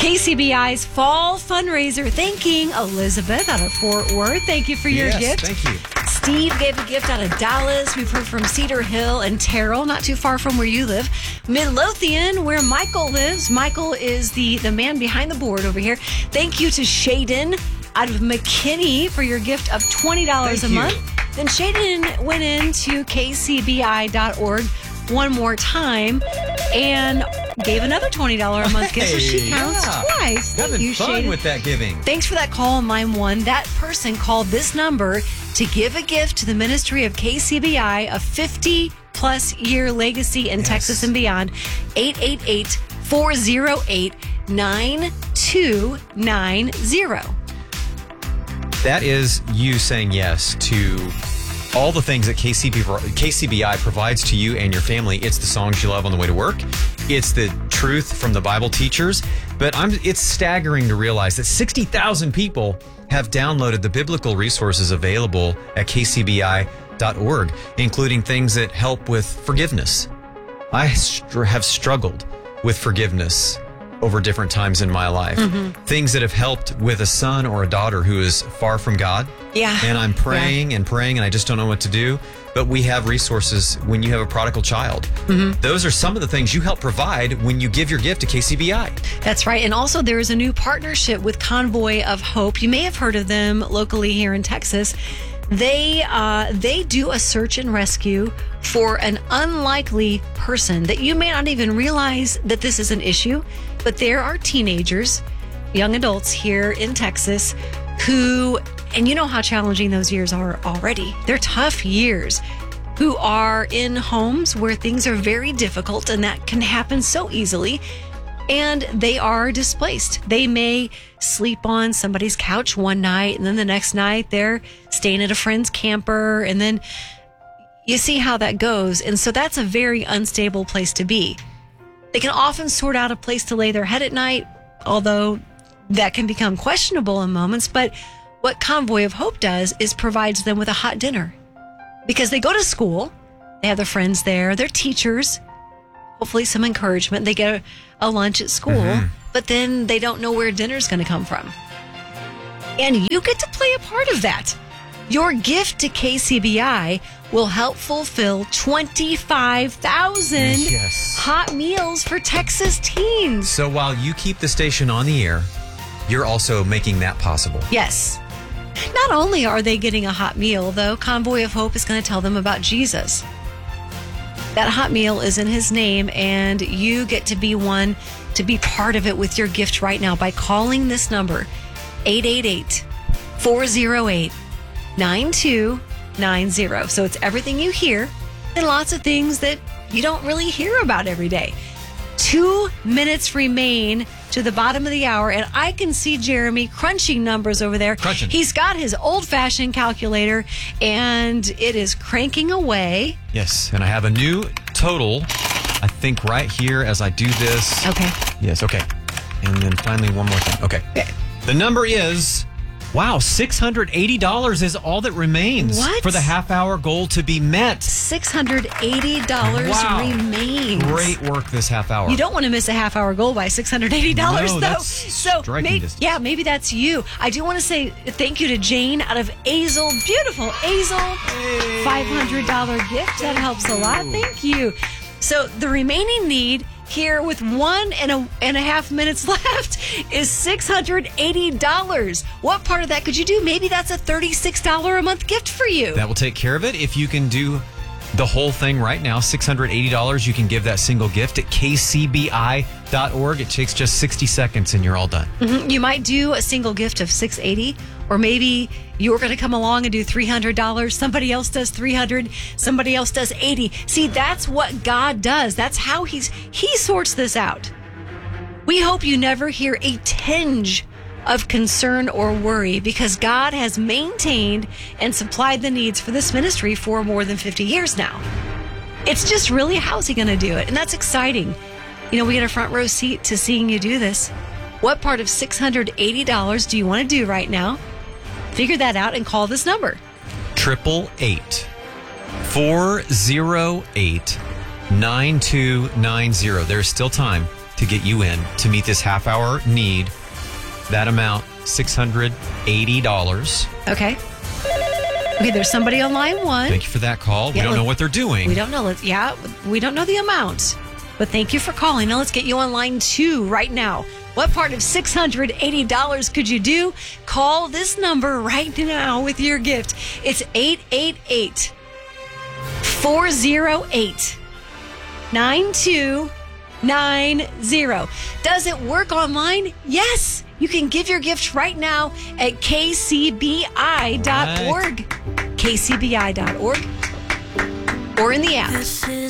KCBI's fall fundraiser, thanking Elizabeth out of Fort Worth. Thank you for your gift. Thank you. Steve gave a gift out of Dallas. We've heard from Cedar Hill and Terrell, not too far from where you live. Midlothian, where Michael lives. Michael is the man behind the board over here. Thank you to Shaden out of McKinney for your gift of $20 a month. Then Shaden went into kcbi.org one more time and gave another $20 a month gift, so she counts twice. Having Thank you, fun Shaden. with that giving. Thanks for that call on line one. That person called this number to give a gift to the ministry of KCBI, a 50-plus year legacy in Texas and beyond. 888-408-9290. That is you saying yes to all the things that KCBI provides to you and your family. It's the songs you love on the way to work. It's the truth from the Bible teachers. But it's staggering to realize that 60,000 people have downloaded the biblical resources available at kcbi.org, including things that help with forgiveness. I have struggled with forgiveness over different times in my life. Things that have helped with a son or a daughter who is far from God. Yeah. And I'm praying and praying and I just don't know what to do. But we have resources when you have a prodigal child. Those are some of the things you help provide when you give your gift to KCBI. That's right. And also there is a new partnership with Convoy of Hope. You may have heard of them locally here in Texas. They do a search and rescue for an unlikely person that you may not even realize that this is an issue. But there are teenagers, young adults here in Texas who, and you know how challenging those years are already. They're tough years, who are in homes where things are very difficult, and that can happen so easily. And they are displaced. They may sleep on somebody's couch one night, and then the next night they're staying at a friend's camper, and then you see how that goes. And so that's a very unstable place to be. They can often sort out a place to lay their head at night, although that can become questionable in moments. But what Convoy of Hope does is provides them with a hot dinner, because they go to school, they have their friends there, their teachers, hopefully some encouragement. They get a lunch at school, but then they don't know where dinner's going to come from. And you get to play a part of that. Your gift to KCBI will help fulfill 25,000 hot meals for Texas teens. So while you keep the station on the air, you're also making that possible. Yes. Not only are they getting a hot meal, though, Convoy of Hope is going to tell them about Jesus. That hot meal is in his name, and you get to be one to be part of it with your gift right now by calling this number, 888-408-9290. So it's everything you hear and lots of things that you don't really hear about every day. 2 minutes remain to the bottom of the hour, and I can see Jeremy crunching numbers over there. He's got his old-fashioned calculator, and it is cranking away. Yes, and I have a new total, I think, right here as I do this. Okay. Yes, okay. And then finally one more thing. Okay. The number is, wow, $680 is all that remains for the half-hour goal to be met. $680 remains. Great work this half hour. You don't want to miss a half-hour goal by $680, no, though. That's striking distance. Maybe that's you. I do want to say thank you to Jane out of Azel. Beautiful Azel. $500 gift. That helps a lot. Thank you. So the remaining need here with 1.5 minutes left is $680. What part of that could you do? Maybe that's a $36 a month gift for you. That will take care of it. If you can do the whole thing right now, $680, you can give that single gift at kcbi.org. It takes just 60 seconds and you're all done. You might do a single gift of $680, or maybe you're going to come along and do $300. Somebody else does $300. Somebody else does $80. See, that's what God does. That's how He sorts this out. We hope you never hear a tinge of concern or worry, because God has maintained and supplied the needs for this ministry for more than 50 years now. It's just really, how's he going to do it? And that's exciting. You know, we get a front row seat to seeing you do this. What part of $680 do you want to do right now? Figure that out and call this number. 888-408-9290. There's still time to to get you in to meet this half-hour need. That amount, $680. Okay. Okay, there's somebody on line 1. Thank you for that call. We don't know what they're doing. We don't know. We don't know the amount. But thank you for calling. Now let's get you on line 2 right now. What part of $680 could you do? Call this number right now with your gift. It's 888-408-9290. Does it work online? Yes. You can give your gift right now at kcbi.org. kcbi.org or in the app.